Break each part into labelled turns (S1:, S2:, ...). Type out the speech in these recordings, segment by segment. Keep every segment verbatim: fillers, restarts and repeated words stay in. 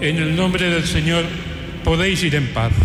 S1: En el nombre del Señor, podéis ir en paz.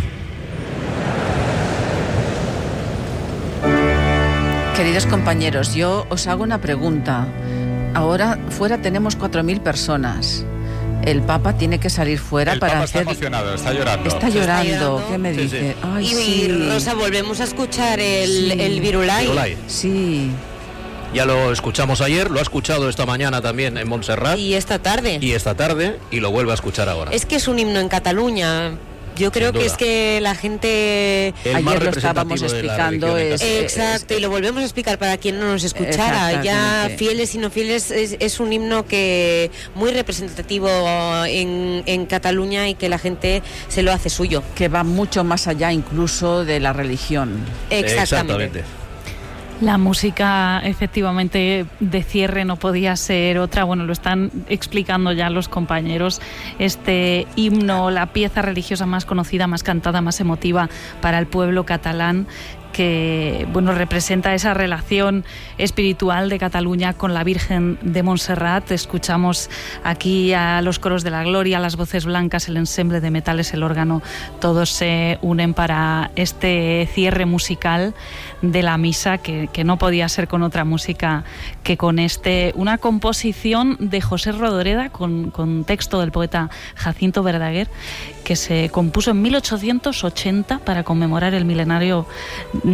S2: Queridos compañeros, yo os hago una pregunta. Ahora fuera tenemos cuatro mil personas. El Papa tiene que salir fuera
S3: el
S2: para
S3: Papa
S2: hacer...
S3: está emocionado, está llorando.
S2: Está llorando,
S4: Está llorando.
S2: ¿qué me
S3: Sí,
S2: dice?
S3: sí.
S2: Ay,
S4: Y,
S2: sí.
S4: y Rosa, volvemos a escuchar el,
S2: Sí.
S4: el Virulai.
S5: Virulai.
S2: Sí.
S5: Ya lo escuchamos ayer, lo ha escuchado esta mañana también en Montserrat
S4: Y esta tarde.
S5: y esta tarde y lo vuelve a escuchar ahora.
S4: Es que es un himno en Cataluña. Yo creo que
S5: duda.
S4: es que la gente...
S5: El más
S2: Ayer lo
S5: representativo
S2: estábamos
S5: de la
S2: explicando,
S5: religión en
S2: es-
S5: Cataluña.
S4: Exacto, y lo volvemos a explicar para quien no nos escuchara. Ya
S2: Exactamente.
S4: fieles y no fieles, es, es un himno que muy representativo en, en Cataluña y que la gente se lo hace suyo.
S2: Que va mucho más allá incluso de la religión.
S4: Exactamente.
S6: La música, efectivamente, de cierre no podía ser otra. Bueno, lo están explicando ya los compañeros. Este himno, la pieza religiosa más conocida, más cantada, más emotiva para el pueblo catalán, que bueno, representa esa relación espiritual de Cataluña con la Virgen de Montserrat. Escuchamos aquí a los coros de la gloria, las voces blancas, el ensemble de metales, el órgano, todos se unen para este cierre musical de la misa, que, que no podía ser con otra música que con este, una composición de José Rodoreda con, con texto del poeta Jacinto Verdaguer, que se compuso en mil ochocientos ochenta para conmemorar el milenario